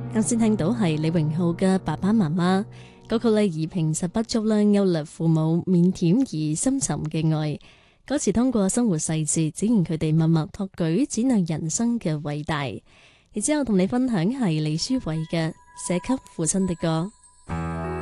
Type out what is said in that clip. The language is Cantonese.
啱先聽到係李榮浩嘅《爸爸媽媽》歌曲咧，以平實不足啦，勾勒父母腼腆而深沉嘅愛。歌詞通過生活細節展現佢哋默默托舉展亮人生嘅偉大。然之後同你分享係李書偉嘅《寫給父親的歌》。